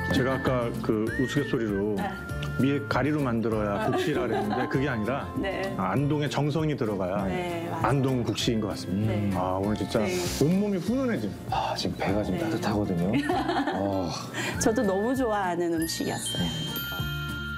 제가 아까 그 우스갯소리로 미에 가리로 만들어야 국시라 그랬는데 그게 아니라 네. 안동에 정성이 들어가야 네, 맞아요. 안동 국시인 것 같습니다. 네. 아, 오늘 진짜 온몸이 훈훈해지네. 아, 지금 배가 좀 따뜻하거든요. 저도 너무 좋아하는 음식이었어요.